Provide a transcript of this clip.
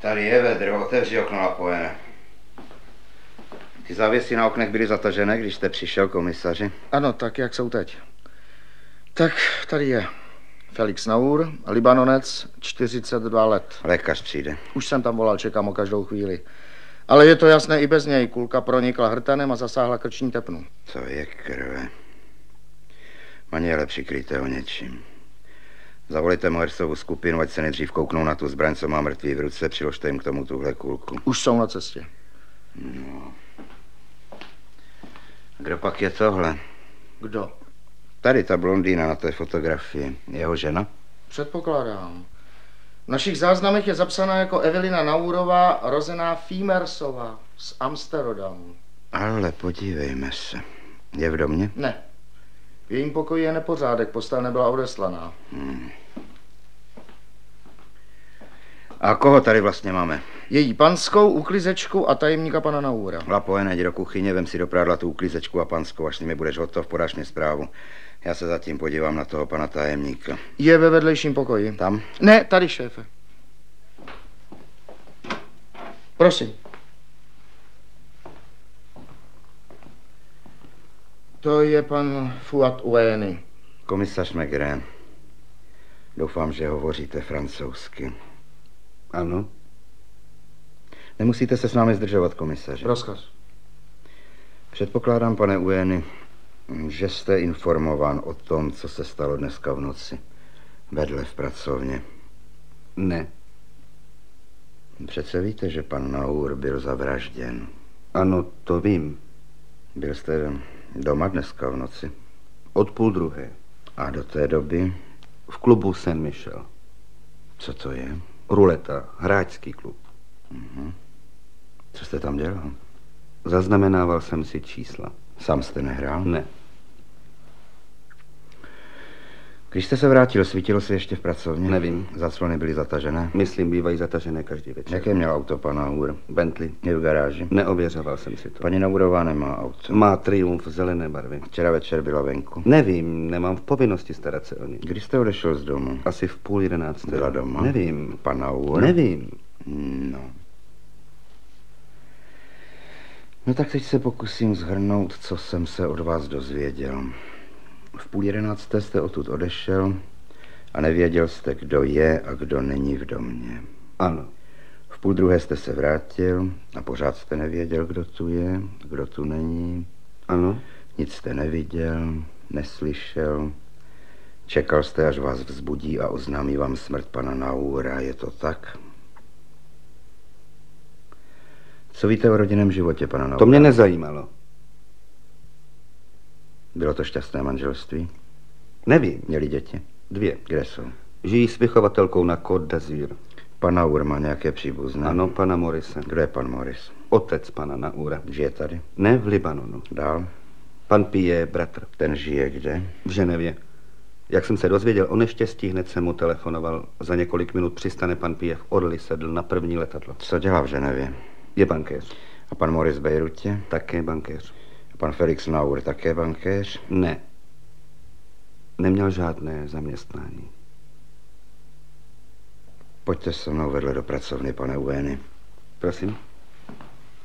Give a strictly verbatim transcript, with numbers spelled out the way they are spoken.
Tady je vedro, otevři okno napojené. Ty závěsy na oknech byly zatažené, když jste přišel, komisaři? Ano, tak jak jsou teď. Tak tady je Felix Naur, Libanonec, čtyřicet dva let. Lékař přijde. Už jsem tam volal, čekám o každou chvíli. Ale je to jasné i bez něj. Kulka pronikla hrtanem a zasáhla krční tepnu. Co je krve? Maněle, přikryjte ho něčím. Zavolejte Moersovu skupinu, ať se nejdřív kouknou na tu zbraň, co má mrtvý v ruce, přiložte jim k tomu tuhle kulku. Už jsou na cestě. No. Kdo pak je tohle? Kdo? Tady ta blondýna na té fotografii. Jeho žena? Předpokládám. V našich záznamech je zapsaná jako Evelina Naurová, rozená Fímersová z Amsterodamu. Ale podívejme se. Je v domě? Ne. V jejím pokoji je nepořádek, postel nebyla odeslaná. Hmm. A koho tady vlastně máme? Její panskou, uklizečku a tajemníka pana Naura. Lapoje, jdi do kuchyně, vem si do prádla tu uklízečku a panskou, až s nimi budeš hotov, podáš mi zprávu. Já se zatím podívám na toho pana tajemníka. Je ve vedlejším pokoji. Tam? Ne, tady, šéfe. Prosím. To je pan Fuad Ueni. Komisař Maigret. Doufám, že hovoříte francouzsky. Ano. Nemusíte se s námi zdržovat, komisaři. Rozkaz. Předpokládám, pane Ueni, že jste informován o tom, co se stalo dneska v noci. Vedle v pracovně. Ne. Přece víte, že pan Naur byl zavražděn. Ano, to vím. Byl jste doma dneska v noci? Od půl druhé. A do té doby? V klubu Saint Michel. Co to je? Ruleta, hráčský klub. Mhm. Co jste tam dělal? Zaznamenával jsem si čísla. Sám jste nehrál? Ne. Když jste se vrátil, svítilo se ještě v pracovně? Nevím. Zaclony byly zatažené? Myslím, bývají zatažené každý večer. Jaké měl auto pan Naur? Bentley. Je v garáži? Neověřoval jsem si to. Paní Naurová nemá auto. Má Triumf zelené barvy. Včera večer byla venku. Nevím, nemám v povinnosti starat se o ní. Kdy jste odešel z domu? Asi v půl jedenácté. Byla doma? Nevím. Pan Naur? Nevím. No. No tak teď se pokusím shrnout, co jsem se od vás dozvěděl. V půl jedenácté jste odtud odešel a nevěděl jste, kdo je a kdo není v domě. Ano. V půl druhé jste se vrátil a pořád jste nevěděl, kdo tu je, kdo tu není. Ano. Nic jste neviděl, neslyšel. Čekal jste, až vás vzbudí a oznámí vám smrt pana Naura. Je to tak? Co víte o rodinném životě pana Naura? To mě nezajímalo. Bylo to šťastné manželství? Nevím. Měli děti? Dvě. Kde jsou? Žijí s vychovatelkou na Côte d'Azur. Pan Naur má nějaké příbuzné? Ano, pana Morise. Kdo je pan Morris? Otec pana Naura. Žije tady? Ne v Libanonu. Dál? Pan Pije, bratr. Ten žije kde? V Ženevě. Jak jsem se dozvěděl o neštěstí, hned jsem mu telefonoval. Za několik minut přistane pan Pije v Orly, sedl na první letadlo. Co dělá v Ženevě? Je bankéř. A pan Morris v Bejrutě? Také bankéř. A pan Felix Naur také bankéř? Ne. Neměl žádné zaměstnání. Pojďte se mnou vedle do pracovny, pane Ueni. Prosím?